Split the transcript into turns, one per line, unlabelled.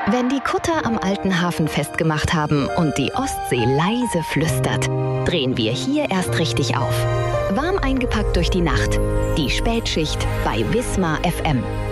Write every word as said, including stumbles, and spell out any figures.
Wenn die Kutter am alten Hafen festgemacht haben und die Ostsee leise flüstert, drehen wir hier erst richtig auf. Warm eingepackt durch die Nacht. Die Spätschicht bei Wismar F M.